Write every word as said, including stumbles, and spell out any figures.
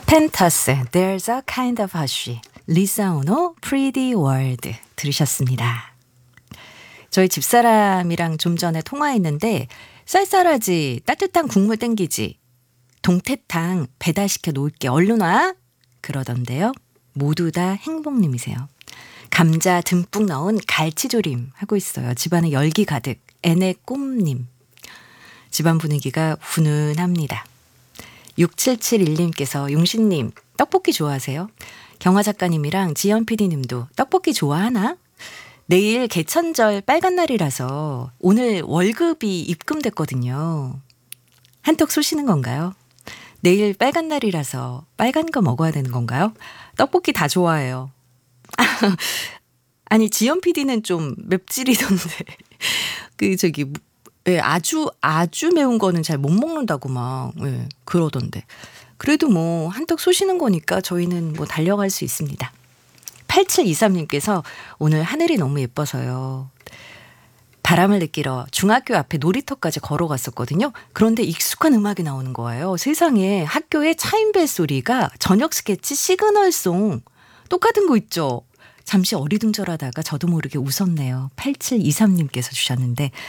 펜타스, There's a kind of hush. 리사 오노, Pretty World 들으셨습니다. 저희 집사람이랑 좀 전에 통화했는데 쌀쌀하지, 따뜻한 국물 땡기지, 동태탕 배달시켜 놓을게, 얼른 와 그러던데요. 모두 다 행복님이세요. 감자 듬뿍 넣은 갈치조림 하고 있어요. 집안에 열기 가득. 애네 꿈님. 집안 분위기가 훈훈합니다. 육칠칠일님께서 용신님 떡볶이 좋아하세요? 경화 작가님이랑 지연 피디님도 떡볶이 좋아하나? 내일 개천절 빨간 날이라서 오늘 월급이 입금됐거든요. 한턱 쏘시는 건가요? 내일 빨간 날이라서 빨간 거 먹어야 되는 건가요? 떡볶이 다 좋아해요. 아니 지연 피디는 좀 맵찔이던데 그 저기 예, 아주 아주 매운 거는 잘 못 먹는다고 막 예, 그러던데. 그래도 뭐 한턱 쏘시는 거니까 저희는 뭐 달려갈 수 있습니다. 팔칠이삼님께서 오늘 하늘이 너무 예뻐서요. 바람을 느끼러 중학교 앞에 놀이터까지 걸어갔었거든요. 그런데 익숙한 음악이 나오는 거예요. 세상에, 학교의 차인벨 소리가 저녁 스케치 시그널송 똑같은 거 있죠. 잠시 어리둥절하다가 저도 모르게 웃었네요. 팔칠이삼님께서 주셨는데